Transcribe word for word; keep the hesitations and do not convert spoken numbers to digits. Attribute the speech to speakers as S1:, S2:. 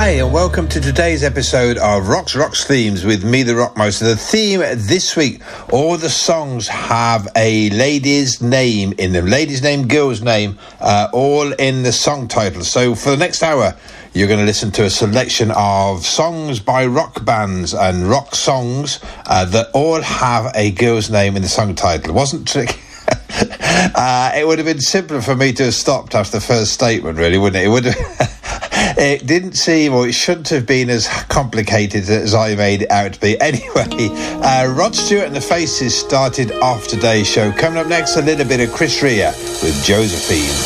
S1: Hi, and welcome to today's episode of Rocks Rocks Themes with me, the Rockmaster. The theme this week, all the songs have a lady's name in them. Lady's name, girl's name, uh, all in the song title. So for the next hour, you're going to listen to a selection of songs by rock bands and rock songs uh, that all have a girl's name in the song title. It wasn't tricky. uh, it would have been simpler for me to have stopped after the first statement, really, wouldn't it? It would have... It didn't seem, or it shouldn't have been as complicated as I made it out to be. Anyway, uh, Rod Stewart and the Faces started off today's show. Coming up next, a little bit of Chris Rea with Josephine.